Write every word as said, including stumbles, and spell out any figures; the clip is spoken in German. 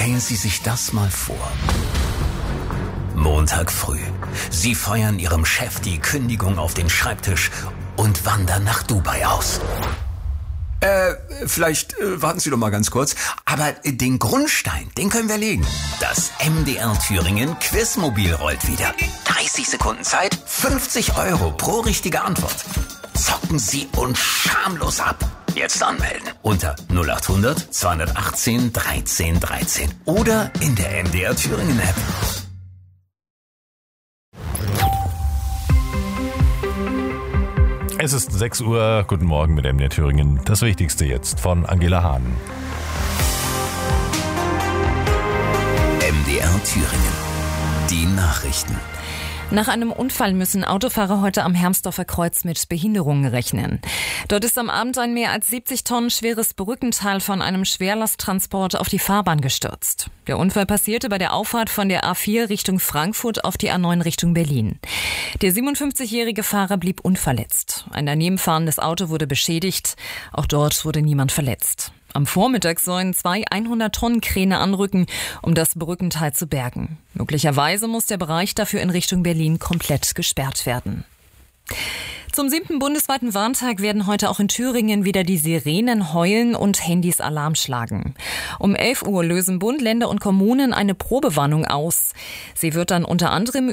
Stellen Sie sich das mal vor. Montag früh. Sie feuern Ihrem Chef die Kündigung auf den Schreibtisch und wandern nach Dubai aus. Äh, vielleicht äh, warten Sie doch mal ganz kurz. Aber äh, den Grundstein, den können wir legen. Das M D R Thüringen Quizmobil rollt wieder. dreißig Sekunden Zeit, fünfzig Euro pro richtige Antwort. Zocken Sie uns schamlos ab. Jetzt anmelden unter null acht hundert zweihundertachtzehn dreizehn dreizehn oder in der M D R Thüringen App. Es ist sechs Uhr. Guten Morgen mit M D R Thüringen. Das Wichtigste jetzt von Angela Hahn. M D R Thüringen. Die Nachrichten. Nach einem Unfall müssen Autofahrer heute am Hermsdorfer Kreuz mit Behinderungen rechnen. Dort ist am Abend ein mehr als siebzig Tonnen schweres Brückenteil von einem Schwerlasttransport auf die Fahrbahn gestürzt. Der Unfall passierte bei der Auffahrt von der A vier Richtung Frankfurt auf die A neun Richtung Berlin. Der siebenundfünfzigjährige Fahrer blieb unverletzt. Ein daneben fahrendes Auto wurde beschädigt. Auch dort wurde niemand verletzt. Am Vormittag sollen zwei hundert-Tonnen-Kräne anrücken, um das Brückenteil zu bergen. Möglicherweise muss der Bereich dafür in Richtung Berlin komplett gesperrt werden. Zum siebten bundesweiten Warntag werden heute auch in Thüringen wieder die Sirenen heulen und Handys Alarm schlagen. Um elf Uhr lösen Bund, Länder und Kommunen eine Probewarnung aus. Sie wird dann unter anderem